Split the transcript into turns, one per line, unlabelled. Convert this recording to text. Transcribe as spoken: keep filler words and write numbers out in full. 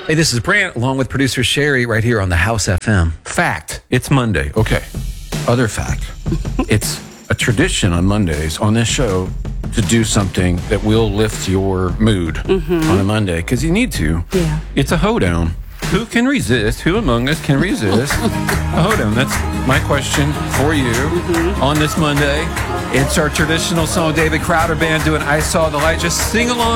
Hey, this is Brant, along with producer Sherry, right here on the House F M. Fact, it's Monday. Okay. Other fact, it's a tradition on Mondays on this show to do something that will lift your mood mm-hmm. on a Monday, because you need to.
Yeah.
It's a hoedown. Who can resist? Who among us can resist a hoedown? That's my question for you mm-hmm. on this Monday. It's our traditional song, David Crowder Band doing I Saw the Light. Just sing along.